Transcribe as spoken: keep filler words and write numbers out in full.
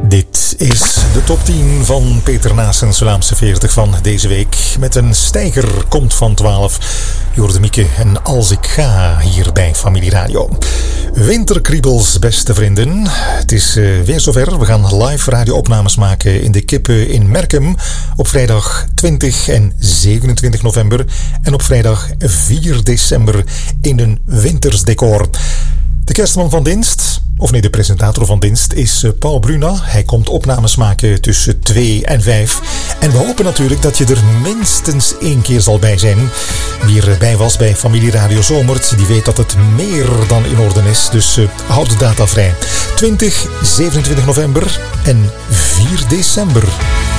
Dit is de top tien van Peter Naessens Vlaamse veertig van deze week. Met een stijger komt van twaalf. Jorde Mieke en Als ik ga hier bij Familie Radio. Winterkriebels, beste vrienden. Het is uh, weer zover. We gaan live radioopnames maken in de Kippen in Merkem op vrijdag twintig en zevenentwintig november. En op vrijdag vier december in een wintersdecor. De kerstman van dienst, of nee, de presentator van dienst is Paul Bruna. Hij komt opnames maken tussen twee en vijf. En we hopen natuurlijk dat je er minstens één keer zal bij zijn. Wie erbij was bij Familie Radio Zomert, die weet dat het meer dan in orde is. Dus uh, houd de data vrij. twintig, zevenentwintig november en vier december.